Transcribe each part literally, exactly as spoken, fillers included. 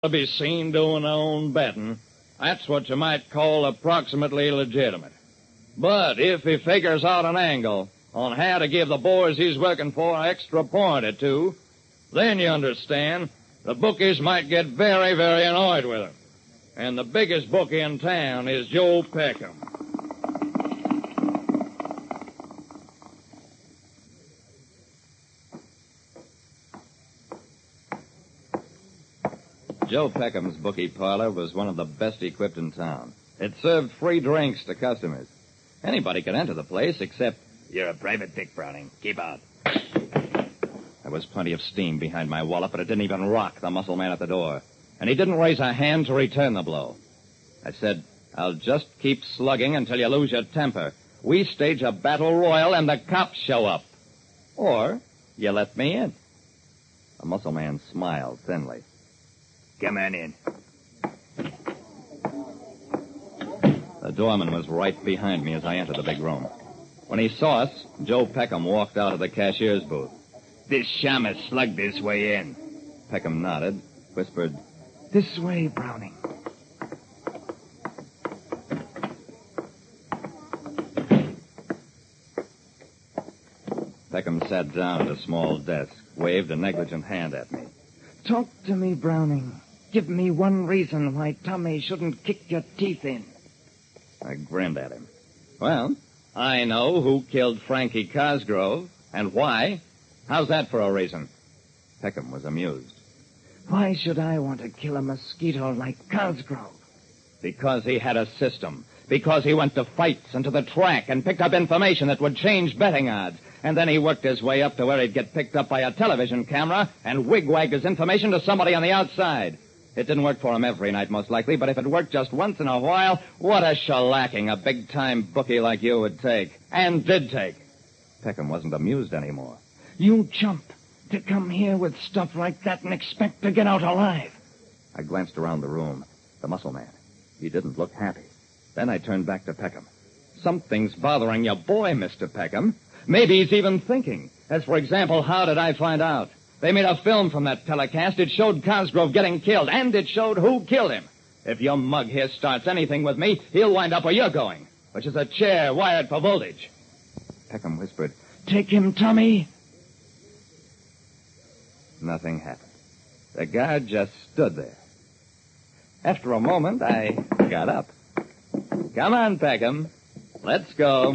to be seen doing their own betting. That's what you might call approximately legitimate. But if he figures out an angle on how to give the boys he's working for an extra point or two, then you understand, the bookies might get very, very annoyed with him. And the biggest bookie in town is Joe Peckham. Joe Peckham's bookie parlor was one of the best equipped in town. It served free drinks to customers. Anybody could enter the place except... You're a private dick, Browning. Keep out. There was plenty of steam behind my wallet, but it didn't even rock the muscle man at the door. And he didn't raise a hand to return the blow. I said, I'll just keep slugging until you lose your temper. We stage a battle royal and the cops show up. Or you let me in. The muscle man smiled thinly. Come on in. The doorman was right behind me as I entered the big room. When he saw us, Joe Peckham walked out of the cashier's booth. This shamus slugged this way in. Peckham nodded, whispered, This way, Browning. Peckham sat down at a small desk, waved a negligent hand at me. Talk to me, Browning. Give me one reason why Tommy shouldn't kick your teeth in. I grinned at him. Well, I know who killed Frankie Cosgrove and why. How's that for a reason? Peckham was amused. Why should I want to kill a mosquito like Cosgrove? Because he had a system. Because he went to fights and to the track and picked up information that would change betting odds. And then he worked his way up to where he'd get picked up by a television camera and wigwagged his information to somebody on the outside. It didn't work for him every night, most likely, but if it worked just once in a while, what a shellacking a big-time bookie like you would take. And did take. Peckham wasn't amused anymore. You chump to come here with stuff like that and expect to get out alive. I glanced around the room. The muscle man. He didn't look happy. Then I turned back to Peckham. Something's bothering your boy, Mister Peckham. Maybe he's even thinking. As, for example, how did I find out? They made a film from that telecast. It showed Cosgrove getting killed, and it showed who killed him. If your mug here starts anything with me, he'll wind up where you're going, which is a chair wired for voltage. Peckham whispered, Take him, Tommy. Nothing happened. The guard just stood there. After a moment, I got up. Come on, Peckham. Let's go.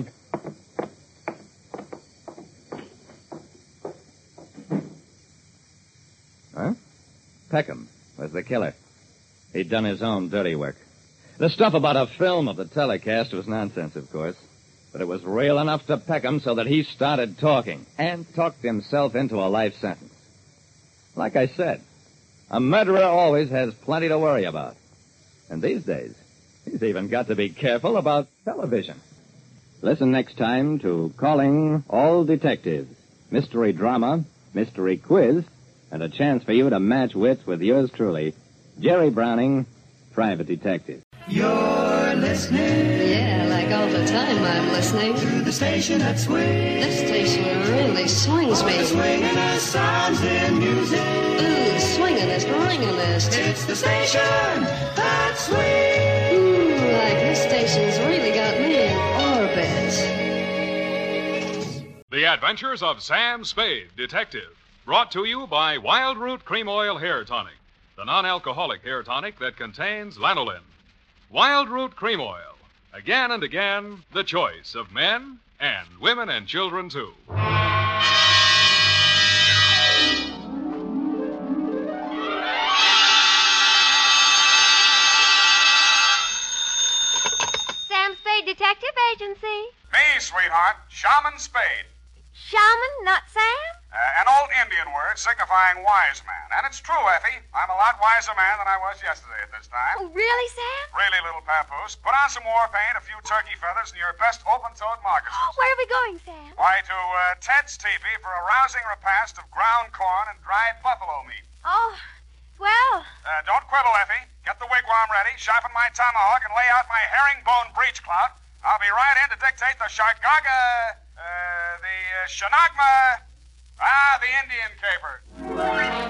Huh? Peckham was the killer. He'd done his own dirty work. The stuff about a film of the telecast was nonsense, of course. But it was real enough to Peckham so that he started talking and talked himself into a life sentence. Like I said, a murderer always has plenty to worry about. And these days, he's even got to be careful about television. Listen next time to Calling All Detectives. Mystery drama, mystery quiz, and a chance for you to match wits with yours truly, Jerry Browning, Private Detective. You're listening. Yeah, like all the time I'm listening. To the station that swings. This station really swings me. The swingin'est sounds in music. Ooh, swingin'est, ringin'est. It's the station that swings. Ooh, like this station's really got me in orbit. The Adventures of Sam Spade, Detective. Brought to you by Wild Root Cream Oil Hair Tonic, the non-alcoholic hair tonic that contains lanolin. Wild Root Cream Oil. Again and again, the choice of men and women and children, too. Sam Spade Detective Agency. Me, sweetheart. Shaman Spade. Shaman, not Sam? Uh, an old Indian word signifying wise man. And it's true, Effie. I'm a lot wiser man than I was yesterday at this time. Oh, really, Sam? Really, little papoose. Put on some war paint, a few turkey feathers, and your best open-toed moccasins. Where are we going, Sam? Why, to uh, Ted's teepee for a rousing repast of ground corn and dried buffalo meat. Oh, well. Uh, don't quibble, Effie. Get the wigwam ready, sharpen my tomahawk, and lay out my herringbone breech clout. I'll be right in to dictate the Shargaga, uh, the uh, Shanagma, ah, the Indian caper.